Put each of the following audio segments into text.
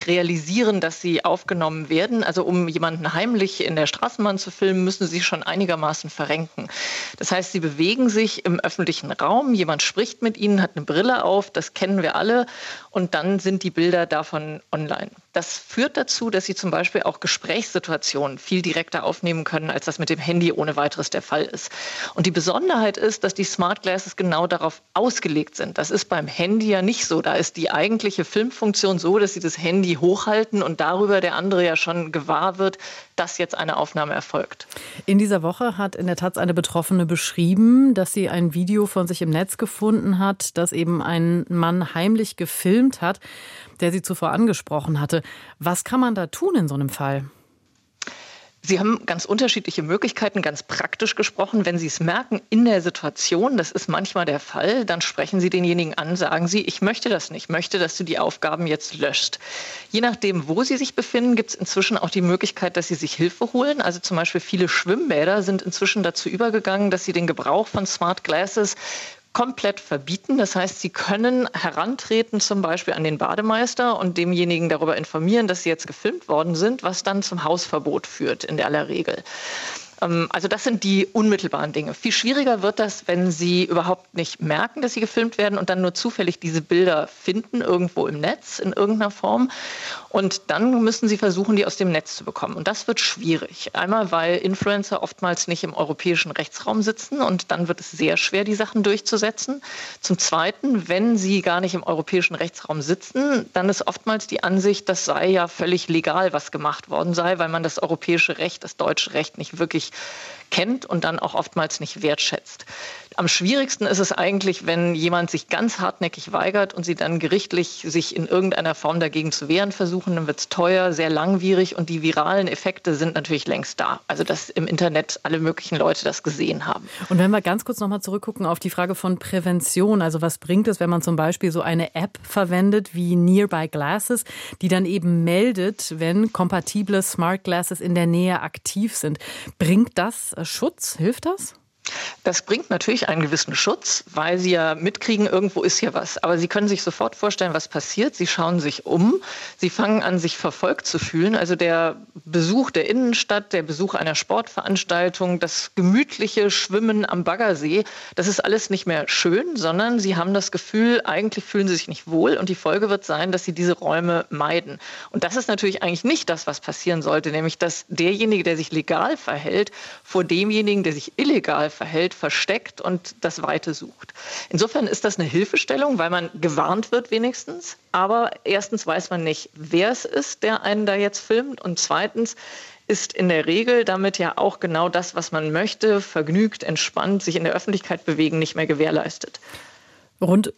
realisieren, dass sie aufgenommen werden. Also um jemanden heimlich in der Straßenbahn zu filmen, müssen sie schon einigermaßen verrenken. Das heißt, sie bewegen sich im öffentlichen Raum, jemand spricht mit ihnen, hat eine Brille auf, das kennen wir alle und dann sind die Bilder davon online. Das führt dazu, dass sie zum Beispiel auch Gesprächssituationen viel direkter aufnehmen können, als das mit dem Handy ohne weiteres der Fall ist. Und die Besonderheit ist, dass die Smart Glasses genau darauf ausgelegt sind. Das ist beim Handy ja nicht so. Da ist die eigentliche Filmfunktion so, dass sie das Handy hochhalten und darüber der andere ja schon gewahr wird, dass jetzt eine Aufnahme erfolgt. In dieser Woche hat in der Taz eine Betroffene beschrieben, dass sie ein Video von sich im Netz gefunden hat, das eben ein Mann heimlich gefilmt hat, der sie zuvor angesprochen hatte. Was kann man da tun in so einem Fall? Sie haben ganz unterschiedliche Möglichkeiten, ganz praktisch gesprochen. Wenn Sie es merken in der Situation, das ist manchmal der Fall, dann sprechen Sie denjenigen an, sagen Sie, ich möchte das nicht, ich möchte, dass du die Aufgaben jetzt löscht. Je nachdem, wo Sie sich befinden, gibt es inzwischen auch die Möglichkeit, dass Sie sich Hilfe holen. Also zum Beispiel viele Schwimmbäder sind inzwischen dazu übergegangen, dass sie den Gebrauch von Smart Glasses komplett verbieten. Das heißt, Sie können herantreten zum Beispiel an den Bademeister und demjenigen darüber informieren, dass Sie jetzt gefilmt worden sind, was dann zum Hausverbot führt in aller Regel. Also das sind die unmittelbaren Dinge. Viel schwieriger wird das, wenn Sie überhaupt nicht merken, dass Sie gefilmt werden und dann nur zufällig diese Bilder finden, irgendwo im Netz, in irgendeiner Form. Und dann müssen Sie versuchen, die aus dem Netz zu bekommen. Und das wird schwierig. Einmal, weil Influencer oftmals nicht im europäischen Rechtsraum sitzen und dann wird es sehr schwer, die Sachen durchzusetzen. Zum Zweiten, wenn Sie gar nicht im europäischen Rechtsraum sitzen, dann ist oftmals die Ansicht, das sei ja völlig legal, was gemacht worden sei, weil man das europäische Recht, das deutsche Recht nicht wirklich kennt und dann auch oftmals nicht wertschätzt. Am schwierigsten ist es eigentlich, wenn jemand sich ganz hartnäckig weigert und sie dann gerichtlich sich in irgendeiner Form dagegen zu wehren versuchen, dann wird es teuer, sehr langwierig und die viralen Effekte sind natürlich längst da. Also dass im Internet alle möglichen Leute das gesehen haben. Und wenn wir ganz kurz nochmal zurückgucken auf die Frage von Prävention, also was bringt es, wenn man zum Beispiel so eine App verwendet wie Nearby Glasses, die dann eben meldet, wenn kompatible Smart Glasses in der Nähe aktiv sind. Bringt das Schutz? Hilft das? Das bringt natürlich einen gewissen Schutz, weil Sie ja mitkriegen, irgendwo ist hier was. Aber Sie können sich sofort vorstellen, was passiert. Sie schauen sich um, Sie fangen an, sich verfolgt zu fühlen. Also der Besuch der Innenstadt, der Besuch einer Sportveranstaltung, das gemütliche Schwimmen am Baggersee, das ist alles nicht mehr schön, sondern Sie haben das Gefühl, eigentlich fühlen Sie sich nicht wohl. Und die Folge wird sein, dass Sie diese Räume meiden. Und das ist natürlich eigentlich nicht das, was passieren sollte, nämlich dass derjenige, der sich legal verhält, vor demjenigen, der sich illegal verhält, versteckt und das Weite sucht. Insofern ist das eine Hilfestellung, weil man gewarnt wird wenigstens. Aber erstens weiß man nicht, wer es ist, der einen da jetzt filmt. Und zweitens ist in der Regel damit ja auch genau das, was man möchte, vergnügt, entspannt, sich in der Öffentlichkeit bewegen, nicht mehr gewährleistet. Rund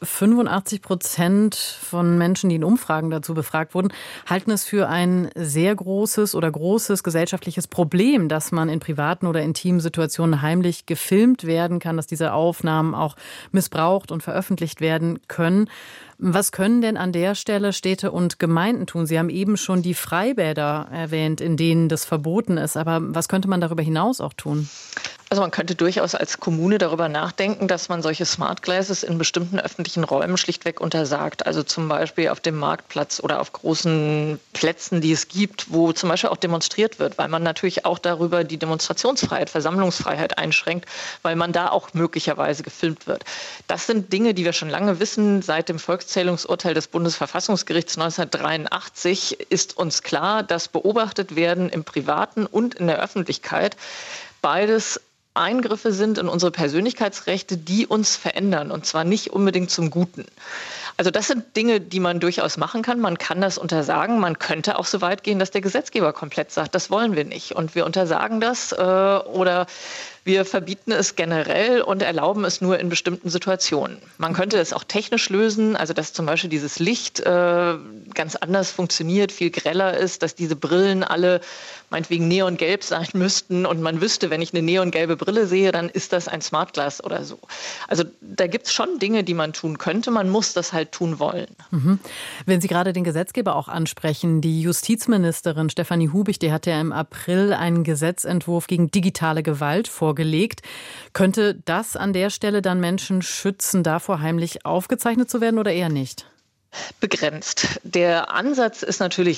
85% von Menschen, die in Umfragen dazu befragt wurden, halten es für ein sehr großes oder großes gesellschaftliches Problem, dass man in privaten oder intimen Situationen heimlich gefilmt werden kann, dass diese Aufnahmen auch missbraucht und veröffentlicht werden können. Was können denn an der Stelle Städte und Gemeinden tun? Sie haben eben schon die Freibäder erwähnt, in denen das verboten ist. Aber was könnte man darüber hinaus auch tun? Also man könnte durchaus als Kommune darüber nachdenken, dass man solche Smart Glasses in bestimmten öffentlichen Räumen schlichtweg untersagt. Also zum Beispiel auf dem Marktplatz oder auf großen Plätzen, die es gibt, wo zum Beispiel auch demonstriert wird, weil man natürlich auch darüber die Demonstrationsfreiheit, Versammlungsfreiheit einschränkt, weil man da auch möglicherweise gefilmt wird. Das sind Dinge, die wir schon lange wissen. Seit dem Volkszählungsurteil des Bundesverfassungsgerichts 1983 ist uns klar, dass beobachtet werden im Privaten und in der Öffentlichkeit beides Eingriffe sind in unsere Persönlichkeitsrechte, die uns verändern, und zwar nicht unbedingt zum Guten. Also das sind Dinge, die man durchaus machen kann. Man kann das untersagen. Man könnte auch so weit gehen, dass der Gesetzgeber komplett sagt, das wollen wir nicht. Und wir untersagen das oder wir verbieten es generell und erlauben es nur in bestimmten Situationen. Man könnte es auch technisch lösen, also dass zum Beispiel dieses Licht ganz anders funktioniert, viel greller ist, dass diese Brillen alle meinetwegen neongelb sein müssten und man wüsste, wenn ich eine neongelbe Brille sehe, dann ist das ein Smart Glass oder so. Also da gibt es schon Dinge, die man tun könnte. Man muss das halt tun wollen. Mhm. Wenn Sie gerade den Gesetzgeber auch ansprechen, die Justizministerin Stefanie Hubig, die hat ja im April einen Gesetzentwurf gegen digitale Gewalt vorgelegt. Könnte das an der Stelle dann Menschen schützen, davor heimlich aufgezeichnet zu werden oder eher nicht? Begrenzt. Der Ansatz ist natürlich